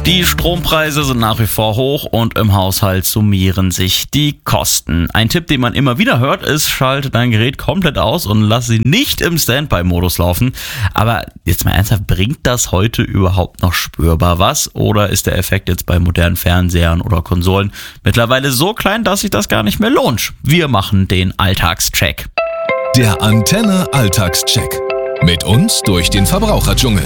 Die Strompreise sind nach wie vor hoch und im Haushalt summieren sich die Kosten. Ein Tipp, den man immer wieder hört, ist, schalte dein Gerät komplett aus und lass sie nicht im Standby-Modus laufen. Aber jetzt mal ernsthaft, bringt das heute überhaupt noch spürbar was? Oder ist der Effekt jetzt bei modernen Fernsehern oder Konsolen mittlerweile so klein, dass sich das gar nicht mehr lohnt? Wir machen den Alltagscheck. Der Antenne Alltagscheck. Mit uns durch den Verbraucherdschungel.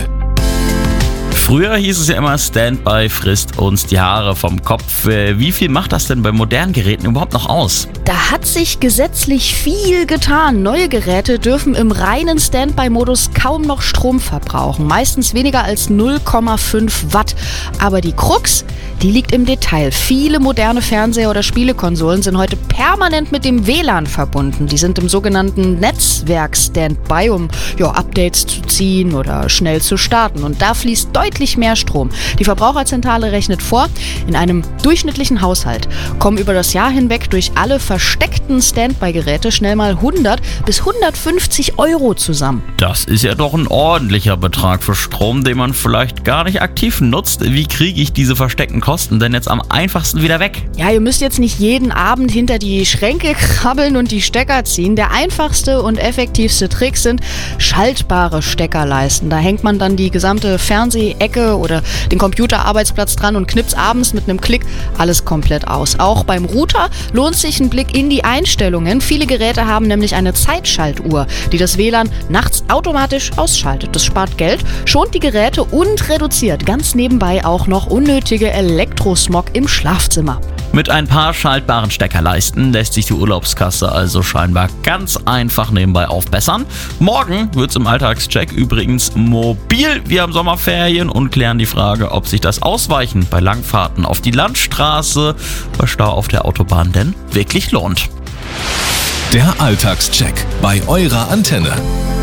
Früher hieß es ja immer, Standby frisst uns die Haare vom Kopf. Wie viel macht das denn bei modernen Geräten überhaupt noch aus? Da hat sich gesetzlich viel getan. Neue Geräte dürfen im reinen Standby-Modus kaum noch Strom verbrauchen. Meistens weniger als 0,5 Watt. Aber die Krux, die liegt im Detail. Viele moderne Fernseher oder Spielekonsolen sind heute permanent mit dem WLAN verbunden. Die sind im sogenannten Netzwerk-Standby, um Updates zu ziehen oder schnell zu starten. Und da fließt deutlich mehr Strom. Die Verbraucherzentrale rechnet vor, in einem durchschnittlichen Haushalt kommen über das Jahr hinweg durch alle versteckten Standby-Geräte schnell mal 100 bis 150 Euro zusammen. Das ist ja doch ein ordentlicher Betrag für Strom, den man vielleicht gar nicht aktiv nutzt. Wie kriege ich diese versteckten Kosten denn jetzt am einfachsten wieder weg? Ja, ihr müsst jetzt nicht jeden Abend hinter die Schränke krabbeln und die Stecker ziehen. Der einfachste und effektivste Trick sind schaltbare Steckerleisten. Da hängt man dann die gesamte Fernsehecke oder den Computerarbeitsplatz dran und knipst abends mit einem Klick alles komplett aus. Auch beim Router lohnt sich ein Blick in die Einstellungen. Viele Geräte haben nämlich eine Zeitschaltuhr, die das WLAN nachts automatisch ausschaltet. Das spart Geld, schont die Geräte und reduziert ganz nebenbei auch noch unnötige Elektrosmog im Schlafzimmer. Mit ein paar schaltbaren Steckerleisten lässt sich die Urlaubskasse also scheinbar ganz einfach nebenbei aufbessern. Morgen wird's im Alltagscheck übrigens mobil. Wir haben Sommerferien und klären die Frage, ob sich das Ausweichen bei Langfahrten auf die Landstraße bei Stau auf der Autobahn denn wirklich lohnt. Der Alltagscheck bei eurer Antenne.